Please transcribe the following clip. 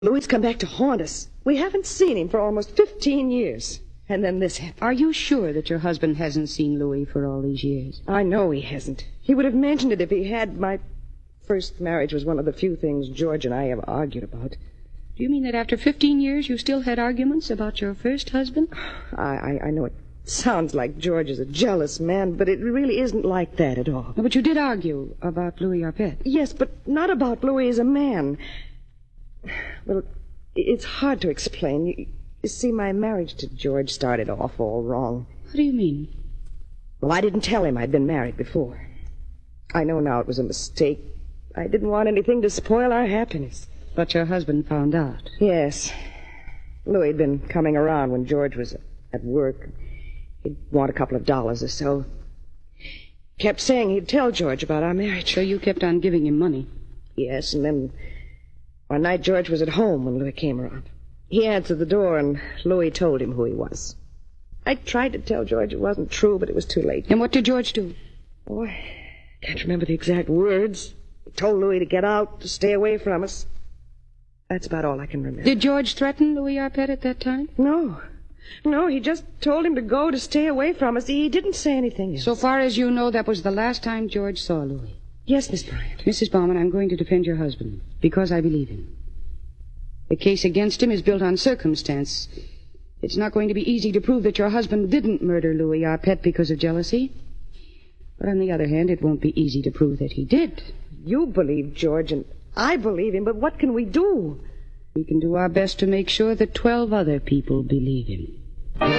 Louis's come back to haunt us. We haven't seen him for almost 15 years. And then this happened. Are you sure that your husband hasn't seen Louis for all these years? I know he hasn't. He would have mentioned it if he had. My first marriage was one of the few things George and I ever argued about. Do you mean that after 15 years you still had arguments about your first husband? I know it sounds like George is a jealous man, but it really isn't like that at all. No, but you did argue about Louis Arpet. Yes, but not about Louis as a man. Well, it's hard to explain. You see, my marriage to George started off all wrong. What do you mean? Well, I didn't tell him I'd been married before. I know now it was a mistake. I didn't want anything to spoil our happiness. But your husband found out. Yes. Louis had been coming around when George was at work. He'd want a couple of dollars or so. Kept saying he'd tell George about our marriage. So you kept on giving him money? Yes, and then one night George was at home when Louis came around. He answered the door, and Louis told him who he was. I tried to tell George it wasn't true, but it was too late. And what did George do? Oh, I can't remember the exact words. He told Louis to get out, to stay away from us. That's about all I can remember. Did George threaten Louis Arpet at that time? No. No, he just told him to go, to stay away from us. He didn't say anything else. So far as you know, that was the last time George saw Louis? Yes, Miss Bryant. Mrs. Bauman, I'm going to defend your husband, because I believe him. The case against him is built on circumstance. It's not going to be easy to prove that your husband didn't murder Louis Arpet because of jealousy. But on the other hand, it won't be easy to prove that he did. You believe George, and I believe him, but what can we do? We can do our best to make sure that 12 other people believe him.